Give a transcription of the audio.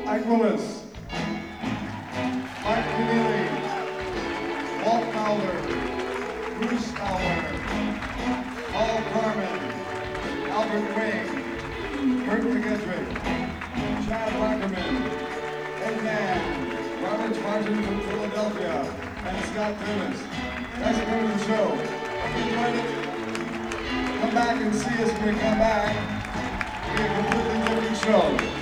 Ike Willis, Mike Keneally, Walt Fowler, Bruce Fowler, Paul Carmen, Albert Wing, Kurt McGedrick, Chad Wackerman, Ed Mann, Robert Martin from Philadelphia, and Scott Thomas. Thanks for coming to the show. If you enjoyed it, come back and see us when we come back. It'll be a completely different show.